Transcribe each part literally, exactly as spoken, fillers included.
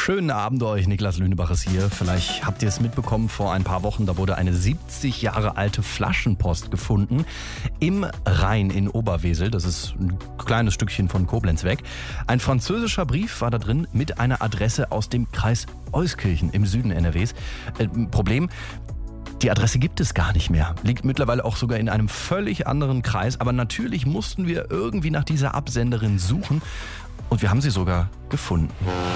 Schönen Abend euch, Niklas Lünebach ist hier. Vielleicht habt ihr es mitbekommen, vor ein paar Wochen, da wurde eine siebzig Jahre alte Flaschenpost gefunden im Rhein in Oberwesel. Das ist ein kleines Stückchen von Koblenz weg. Ein französischer Brief war da drin mit einer Adresse aus dem Kreis Euskirchen im Süden N R Ws. Äh, Problem: Die Adresse gibt es gar nicht mehr. Liegt mittlerweile auch sogar in einem völlig anderen Kreis. Aber natürlich mussten wir irgendwie nach dieser Absenderin suchen. Und wir haben sie sogar gefunden.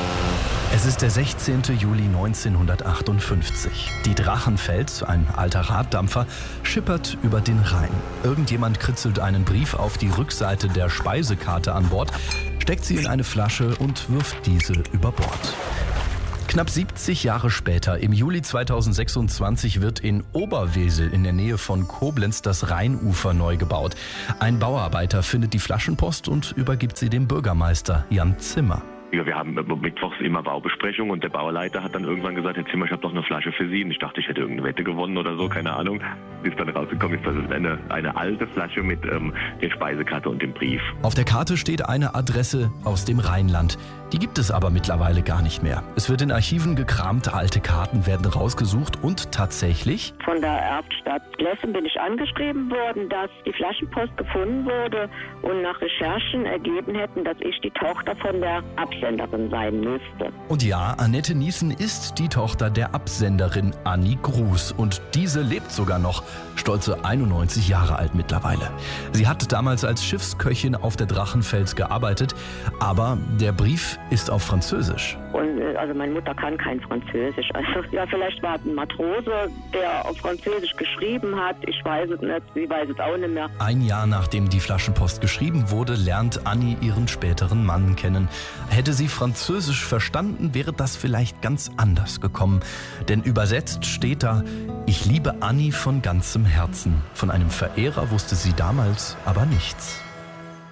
Es ist der sechzehnte Juli neunzehnhundertachtundfünfzig. Die Drachenfels, ein alter Raddampfer, schippert über den Rhein. Irgendjemand kritzelt einen Brief auf die Rückseite der Speisekarte an Bord, steckt sie in eine Flasche und wirft diese über Bord. Knapp siebzig Jahre später, im Juli zweitausendsechsundzwanzig, wird in Oberwesel in der Nähe von Koblenz das Rheinufer neu gebaut. Ein Bauarbeiter findet die Flaschenpost und übergibt sie dem Bürgermeister Jan Zimmer. Ja, wir haben mittwochs immer Baubesprechung und der Bauleiter hat dann irgendwann gesagt, Herr Zimmer, ich habe doch eine Flasche für Sie. Und ich dachte, ich hätte irgendeine Wette gewonnen oder so, keine Ahnung. Bis dann rausgekommen ist, das ist eine, eine alte Flasche mit ähm, der Speisekarte und dem Brief. Auf der Karte steht eine Adresse aus dem Rheinland. Die gibt es aber mittlerweile gar nicht mehr. Es wird in Archiven gekramt, alte Karten werden rausgesucht und tatsächlich... Von der Erbstadt Glessen bin ich angeschrieben worden, dass die Flaschenpost gefunden wurde und nach Recherchen ergeben hätten, dass ich die Tochter von der Absenderin sein müsste. Und ja, Annette Niesen ist die Tochter der Absenderin Annie Gruß. Und diese lebt sogar noch, stolze einundneunzig Jahre alt mittlerweile. Sie hat damals als Schiffsköchin auf der Drachenfels gearbeitet, aber der Brief ist auf Französisch. Und also meine Mutter kann kein Französisch. Also ja, vielleicht war ein Matrose, der auf Französisch geschrieben hat. Ich weiß es nicht, sie weiß es auch nicht mehr. Ein Jahr nachdem die Flaschenpost geschrieben wurde, lernt Annie ihren späteren Mann kennen. Hätte sie Französisch verstanden, wäre das vielleicht ganz anders gekommen. Denn übersetzt steht da: Ich liebe Annie von ganzem Herzen. Von einem Verehrer wusste sie damals aber nichts.